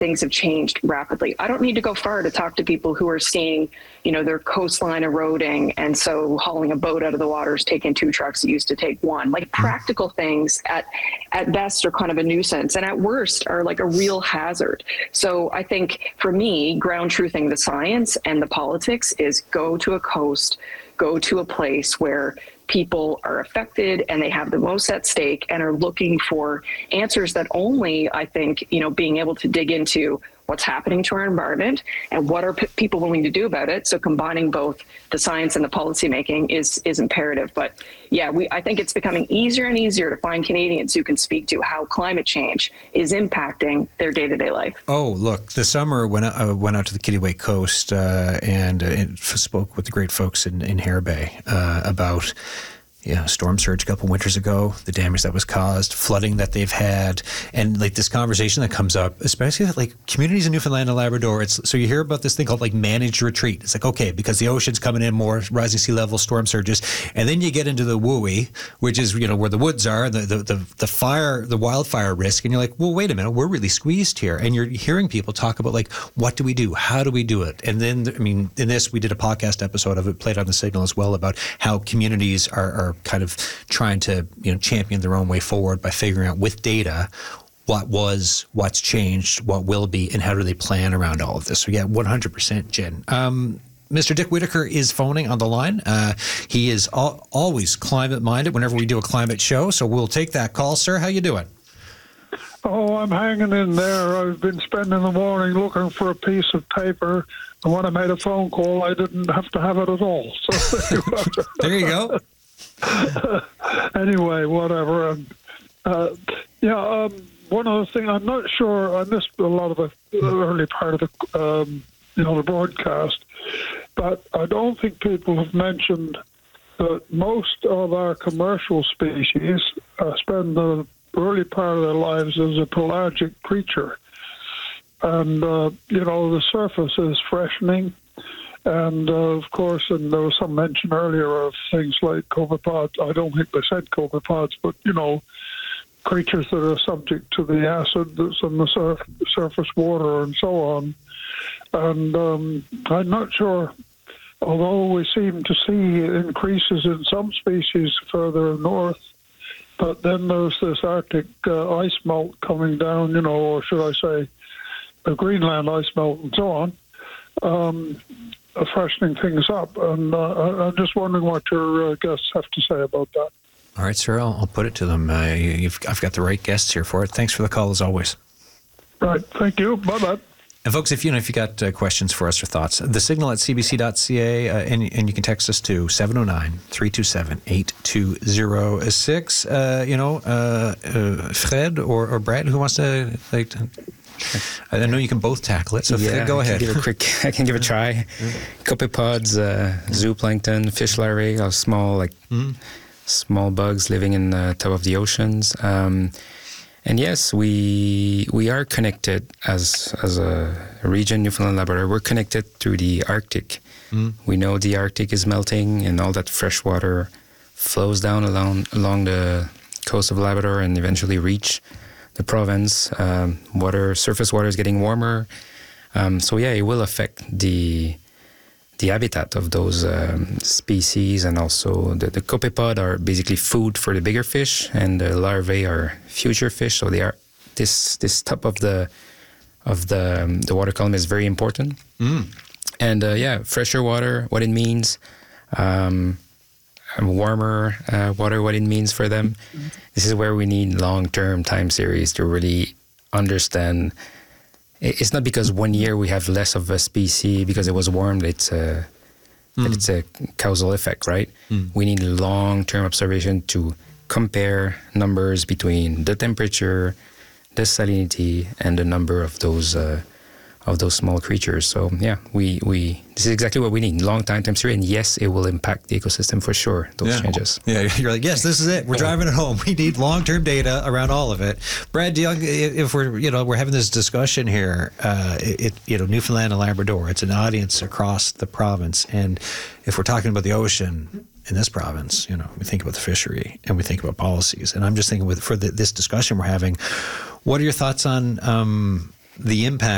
things have changed rapidly. I don't need to go far to talk to people who are seeing, their coastline eroding, and so hauling a boat out of the water is taking 2 trucks. It used to take 1. Like practical things at best are kind of a nuisance, and at worst are like a real hazard. So I think for me, ground truthing the science and the politics is go to a coast, go to a place where people are affected and they have the most at stake and are looking for answers that only, I think, being able to dig into what's happening to our environment and what are people willing to do about it. So combining both the science and the policy making is imperative. But yeah, I think it's becoming easier and easier to find Canadians who can speak to how climate change is impacting their day-to-day life. Oh, look, this summer went out to the Kittiwake Coast and spoke with the great folks in Hare Bay about storm surge a couple winters ago, the damage that was caused, flooding that they've had, and like this conversation that comes up, especially that like communities in Newfoundland and Labrador. So you hear about this thing called like managed retreat. It's like, okay, because the ocean's coming in more, rising sea level, storm surges, and then you get into the WUI, which is where the woods are, the fire, the wildfire risk, and you're like, well, wait a minute, we're really squeezed here, and you're hearing people talk about like, what do we do? How do we do it? And then, in this, we did a podcast episode of it, played on the Signal as well, about how communities are kind of trying to champion their own way forward by figuring out with data what's changed, what will be, and how do they plan around all of this. So yeah, 100%, Jen. Mr. Dick Whitaker is phoning on the line. He is always climate minded whenever we do a climate show, so we'll take that call. Sir, how you doing? Oh, I'm hanging in there. I've been spending the morning looking for a piece of paper, and when I made a phone call, I didn't have to have it at all. So there you go. Anyway, whatever. One other thing, I'm not sure, I missed a lot of the early part of the broadcast, but I don't think people have mentioned that most of our commercial species spend the early part of their lives as a pelagic creature. And, the surface is freshening. And, of course, and there was some mention earlier of things like copepods. I don't think they said copepods, but, creatures that are subject to the acid that's in the surface water and so on. And I'm not sure, although we seem to see increases in some species further north, but then there's this Arctic ice melt coming down, or should I say the Greenland ice melt and so on. Freshening things up, and I'm just wondering what your guests have to say about that. All right, sir, I'll put it to them. I've got the right guests here for it. Thanks for the call, as always. Right, thank you. Bye-bye. And folks, if you got questions for us or thoughts, the Signal at cbc.ca, and you can text us to 709-327-8206. Fred or Brad, who wants to I know you can both tackle it, so go ahead. I can give a try. Copepods, zooplankton, fish larvae, are small small bugs living in the top of the oceans. And yes, we are connected as a region, Newfoundland Labrador. We're connected through the Arctic. We know the Arctic is melting, and all that fresh water flows down along the coast of Labrador and eventually reach the province. Surface water is getting warmer. It will affect the habitat of those species, and also the copepod are basically food for the bigger fish, and the larvae are future fish. So they are this top of the water column is very important. And fresher water, what it means. Warmer water, what it means for them. This is where we need long-term time series to really understand. It's not because 1 year we have less of a species because it was warm that it's a causal effect, right? We need long-term observation to compare numbers between the temperature, the salinity, and the number of those small creatures. So this is exactly what we need. Long time series, and yes, it will impact the ecosystem for sure, those changes. Yeah, you're like, yes, this is it. We're driving it home. We need long-term data around all of it. Brad DeYoung, if we're having this discussion here, Newfoundland and Labrador, it's an audience across the province. And if we're talking about the ocean in this province, we think about the fishery and we think about policies. And I'm just thinking for this discussion we're having, what are your thoughts on the impact